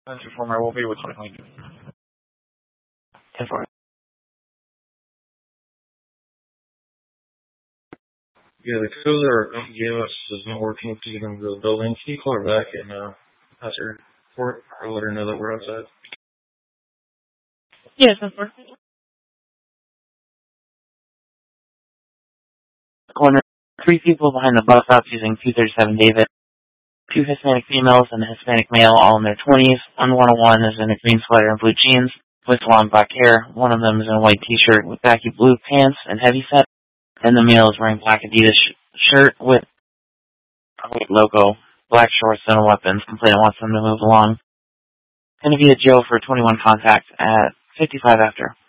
Transformer will be with 2022. 10-4. Yeah, the cooler you gave us isn't working to get into the building. Can you call her back and ask her for it, or let her know that we're outside? Yes, 10-4. Corner. 3 people behind the bus stops using 237 David. 2 Hispanic females and a Hispanic male, all in their 20s. 101 is in a green sweater and blue jeans with long black hair. One of them is in a white t-shirt with baggy blue pants and heavy set. And the male is wearing black Adidas shirt with a white logo, black shorts, and weapons. Complainant wants them to move along. Going to be at jail for 21 contact at 55 after.